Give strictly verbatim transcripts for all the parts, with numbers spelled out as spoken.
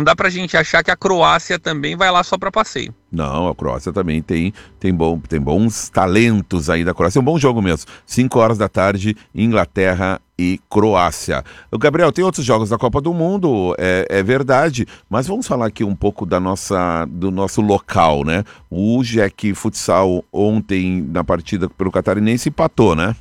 dá pra gente achar que a Croácia também vai lá só pra passeio. Não, a Croácia também tem, tem, bom, tem bons talentos aí da Croácia. É um bom jogo mesmo. cinco horas da tarde, Inglaterra e Croácia. O Gabriel, tem outros jogos da Copa do Mundo, é, é verdade, mas vamos falar aqui um pouco da nossa, do nosso local, né? O Jack Futsal ontem, na partida pelo Catarinense, empatou, né?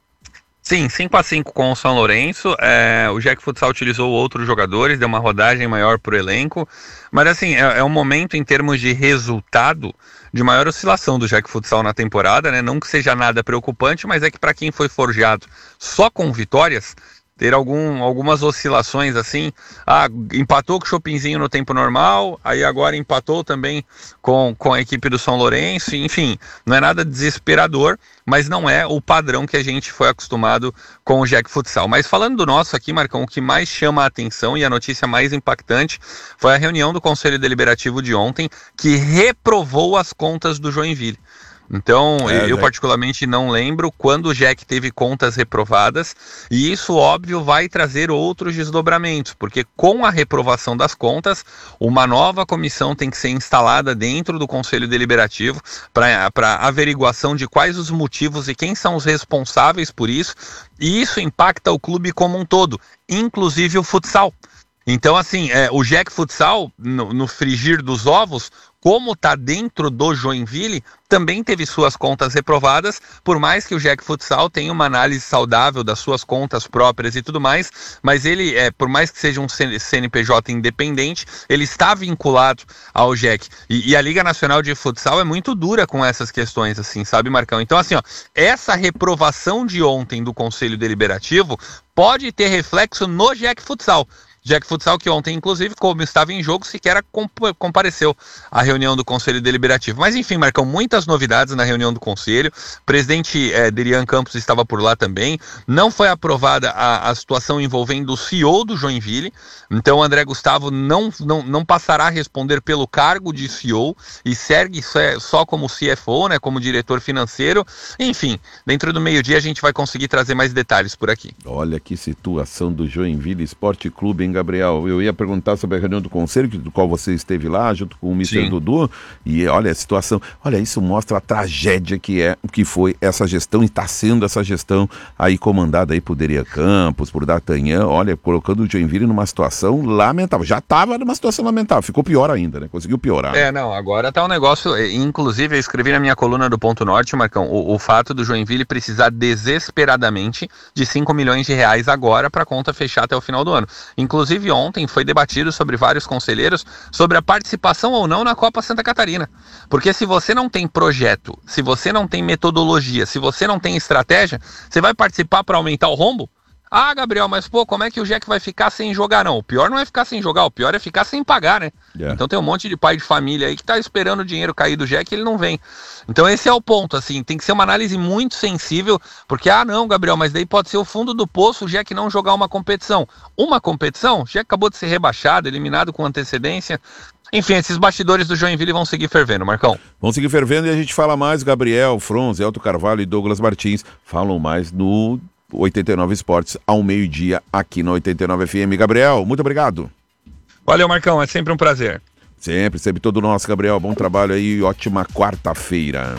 Sim, cinco a cinco com o São Lourenço. É, o Jack Futsal utilizou outros jogadores, deu uma rodagem maior pro elenco, mas assim, é, é um momento em termos de resultado de maior oscilação do Jack Futsal na temporada, né? Não que seja nada preocupante, mas é que para quem foi forjado só com vitórias, ter algum, algumas oscilações assim, ah, empatou com o Chopinzinho no tempo normal, aí agora empatou também com, com a equipe do São Lourenço, enfim, não é nada desesperador, mas não é o padrão que a gente foi acostumado com o Jack Futsal. Mas falando do nosso aqui, Marcão, o que mais chama a atenção e a notícia mais impactante foi a reunião do Conselho Deliberativo de ontem, que reprovou as contas do Joinville. Então, é, eu particularmente não lembro quando o Jack teve contas reprovadas, e isso, óbvio, vai trazer outros desdobramentos, porque com a reprovação das contas, uma nova comissão tem que ser instalada dentro do Conselho Deliberativo para averiguação de quais os motivos e quem são os responsáveis por isso, e isso impacta o clube como um todo, inclusive o futsal. Então, assim, é, o Jack Futsal, no, no frigir dos ovos, como está dentro do Joinville, também teve suas contas reprovadas, por mais que o Jack Futsal tenha uma análise saudável das suas contas próprias e tudo mais, mas ele, é, por mais que seja um C N P J independente, ele está vinculado ao Jack. E, e a Liga Nacional de Futsal é muito dura com essas questões, assim, sabe, Marcão? Então, assim, ó, essa reprovação de ontem do Conselho Deliberativo pode ter reflexo no Jack Futsal. Jack Futsal, que ontem, inclusive, como estava em jogo, sequer compareceu à reunião do Conselho Deliberativo. Mas, enfim, Marcão, muitas novidades na reunião do Conselho. O presidente é, Derian Campos estava por lá também. Não foi aprovada a, a situação envolvendo o C E O do Joinville. Então, o André Gustavo não, não, não passará a responder pelo cargo de C E O e segue só como C F O, né, como diretor financeiro. Enfim, dentro do meio-dia a gente vai conseguir trazer mais detalhes por aqui. Olha que situação do Joinville Esporte Clube, hein, Gabriel? Eu ia perguntar sobre a reunião do conselho, do qual você esteve lá, junto com o mister Dudu, e olha a situação, olha, isso mostra a tragédia que é, que foi essa gestão, e está sendo essa gestão aí comandada aí por Derian Campos, por D'Artagnan, olha, colocando o Joinville numa situação lamentável, já estava numa situação lamentável, ficou pior ainda, né, conseguiu piorar. É, não, agora tá um negócio, inclusive eu escrevi na minha coluna do Ponto Norte, Marcão, o, o fato do Joinville precisar desesperadamente de cinco milhões de reais agora para a conta fechar até o final do ano. Inclusive, Inclusive ontem foi debatido sobre vários conselheiros sobre a participação ou não na Copa Santa Catarina. Porque se você não tem projeto, se você não tem metodologia, se você não tem estratégia, você vai participar para aumentar o rombo? Ah, Gabriel, mas pô, como é que o Jack vai ficar sem jogar? Não, o pior não é ficar sem jogar, o pior é ficar sem pagar, né? Yeah. Então tem um monte de pai de família aí que tá esperando o dinheiro cair do Jack e ele não vem. Então esse é o ponto, assim, tem que ser uma análise muito sensível, porque, ah não, Gabriel, mas daí pode ser o fundo do poço o Jack não jogar uma competição. Uma competição? O Jack acabou de ser rebaixado, eliminado com antecedência. Enfim, esses bastidores do Joinville vão seguir fervendo, Marcão. Vão seguir fervendo e a gente fala mais, Gabriel, Fronze, Elton Carvalho e Douglas Martins falam mais no oitenta e nove Esportes ao meio-dia aqui na oitenta e nove F M. Gabriel, muito obrigado. Valeu, Marcão, é sempre um prazer. Sempre, sempre todo nosso, Gabriel. Bom trabalho aí, ótima quarta-feira.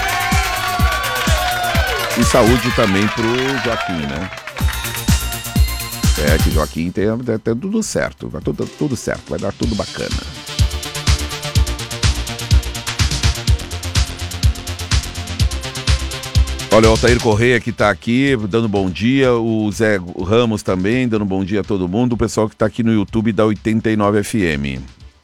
E saúde também pro Joaquim, né? É, que Joaquim tem, tem, tem tudo certo, vai tudo, tudo certo, vai dar tudo bacana. Olha, o Altair Correia que está aqui, dando bom dia, o Zé Ramos também, dando bom dia a todo mundo, o pessoal que está aqui no YouTube da oitenta e nove F M.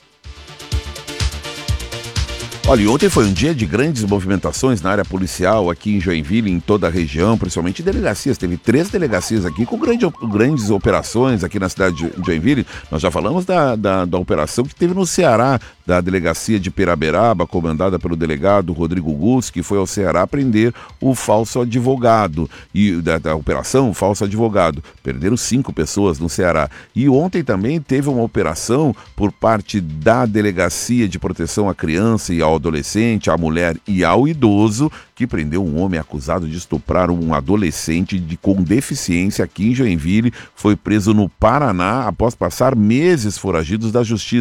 Olha, ontem foi um dia de grandes movimentações na área policial aqui em Joinville, em toda a região, principalmente delegacias. Teve três delegacias aqui com grande, grandes operações aqui na cidade de Joinville. Nós já falamos da, da, da operação que teve no Ceará, da delegacia de Peraberaba, comandada pelo delegado Rodrigo Gus, que foi ao Ceará prender o falso advogado. E da, da operação, o falso advogado. Perderam cinco pessoas no Ceará. E ontem também teve uma operação por parte da Delegacia de Proteção à Criança e ao adolescente, à mulher e ao idoso, que prendeu um homem acusado de estuprar um adolescente de, com deficiência aqui em Joinville. Foi preso no Paraná após passar meses foragidos da justiça.